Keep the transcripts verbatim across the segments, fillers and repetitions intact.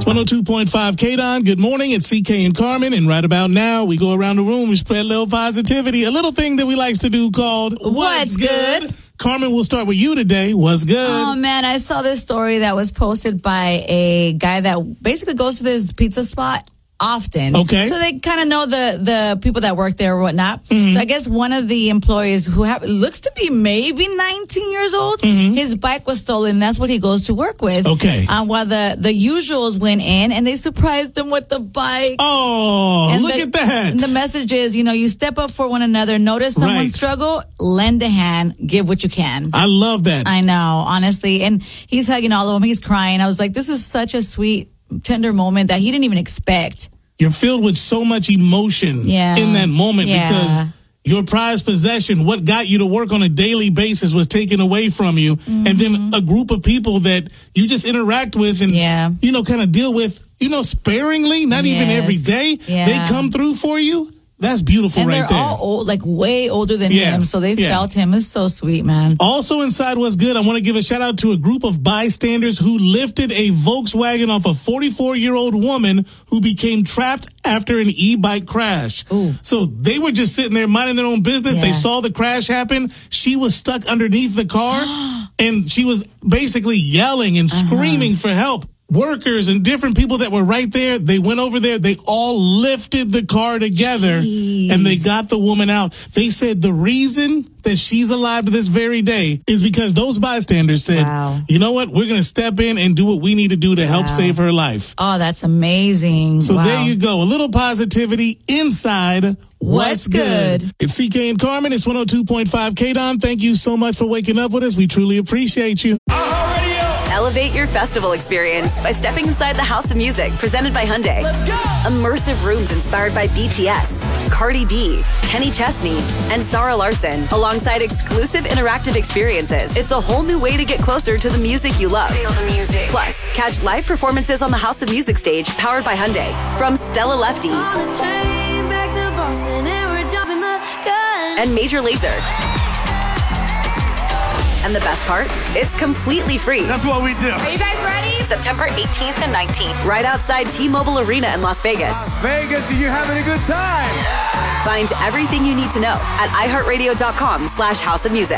one oh two point five K-Don, good morning. It's C K and Carmen, and right about now, we go around the room, we spread a little positivity, a little thing that we likes to do called What's, What's good? good? Carmen, we'll start with you today. What's good? Oh, man, I saw this story that was posted by a guy that basically goes to this pizza spot often. Okay. So they kind of know the, the people that work there or whatnot. Mm-hmm. So I guess one of the employees who have, looks to be maybe nineteen years old, mm-hmm. his bike was stolen. And that's what he goes to work with. Okay. Uh, while the, the usuals went in and they surprised him with the bike. Oh, and look the, at that. And the message is, you know, you step up for one another, notice someone Right. struggle, lend a hand, give what you can. I love that. I know, honestly. And he's hugging all of them. He's crying. I was like, this is such a sweet, tender moment that he didn't even expect. You're filled with so much emotion yeah. in that moment yeah. because your prized possession, what got you to work on a daily basis, was taken away from you. Mm-hmm. And then a group of people that you just interact with and, yeah. you know, kind of deal with, you know, sparingly, not yes. even every day. Yeah. They come through for you. That's beautiful and right they're there. all old, like way older than yeah. him, so they yeah. felt him. It's so sweet, man. Also inside What's Good, I want to give a shout out to a group of bystanders who lifted a Volkswagen off a forty-four-year-old woman who became trapped after an e-bike crash. Ooh. So they were just sitting there minding their own business. Yeah. They saw the crash happen. She was stuck underneath the car, and she was basically yelling and uh-huh. screaming for help. Workers and different people that were right there, they went over there, they all lifted the car together, Jeez. and they got the woman out. They said the reason that she's alive to this very day is because those bystanders said, wow. you know what, we're going to step in and do what we need to do to wow. help save her life. Oh, that's amazing. So wow. there you go, a little positivity inside What's, What's good? good. It's C K and Carmen, it's one oh two point five K-Don. Thank you so much for waking up with us. We truly appreciate you. Elevate your festival experience by stepping inside the House of Music, presented by Hyundai. Let's go! Immersive rooms inspired by B T S, Cardi B, Kenny Chesney, and Sarah Larson, alongside exclusive interactive experiences. It's a whole new way to get closer to the music you love. Feel the music. Plus, catch live performances on the House of Music stage, powered by Hyundai. From Stella Lefty on a train back to Boston, and we're jumping the gun. And Major Lazer. And the best part? It's completely free. That's what we do. Are you guys ready? September eighteenth and nineteenth, right outside T-Mobile Arena in Las Vegas. Las Vegas, and you're having a good time. Yeah. Find everything you need to know at iHeartRadio.com slash House of Music.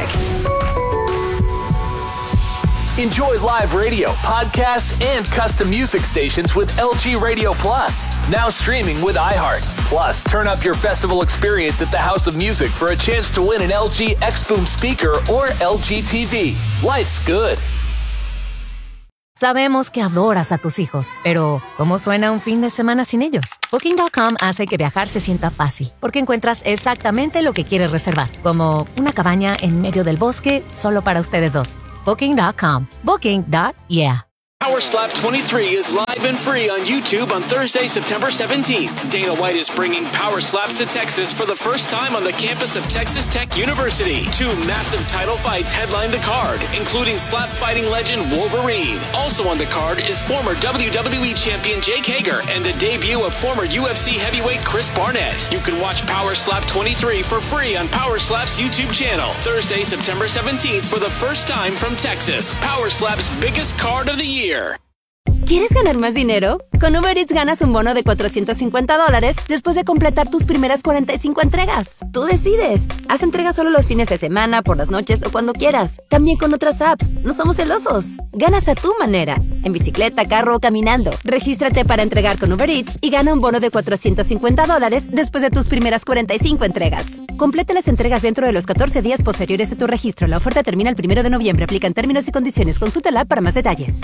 Enjoy live radio, podcasts, and custom music stations with L G Radio Plus. Now streaming with iHeart. Plus, turn up your festival experience at the House of Music for a chance to win an L G X-Boom speaker or L G T V. Life's good. Sabemos que adoras a tus hijos, pero ¿cómo suena un fin de semana sin ellos? Booking punto com hace que viajar se sienta fácil, porque encuentras exactamente lo que quieres reservar, como una cabaña en medio del bosque solo para ustedes dos. Booking punto com. Booking. Yeah. Power Slap twenty-three is live and free on YouTube on Thursday, September seventeenth. Dana White is bringing Power Slaps to Texas for the first time on the campus of Texas Tech University. Two massive title fights headline the card, including slap fighting legend Wolverine. Also on the card is former W W E champion Jake Hager and the debut of former U F C heavyweight Chris Barnett. You can watch Power Slap twenty-three for free on Power Slap's YouTube channel. Thursday, September seventeenth for the first time from Texas. Power Slap's biggest card of the year. ¿Quieres ganar más dinero? Con Uber Eats ganas un bono de cuatrocientos cincuenta dólares después de completar tus primeras cuarenta y cinco entregas. Tú decides. Haz entregas solo los fines de semana, por las noches o cuando quieras. También con otras apps. No somos celosos. Ganas a tu manera. En bicicleta, carro o caminando. Regístrate para entregar con Uber Eats y gana un bono de cuatrocientos cincuenta dólares después de tus primeras cuarenta y cinco entregas. Completa las entregas dentro de los catorce días posteriores a tu registro. La oferta termina el primero de noviembre. Aplican términos y condiciones. Consulta la app para más detalles.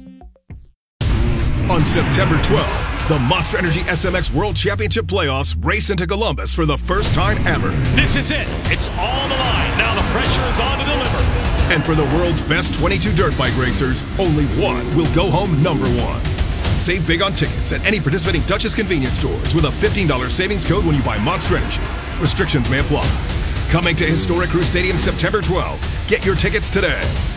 On September twelfth, the Monster Energy S M X World Championship Playoffs race into Columbus for the first time ever. This is it. It's on the line. Now the pressure is on to deliver. And for the world's best twenty-two dirt bike racers, only one will go home number one. Save big on tickets at any participating Duchess convenience stores with a fifteen dollars savings code when you buy Monster Energy. Restrictions may apply. Coming to historic Crew Stadium September twelfth. Get your tickets today.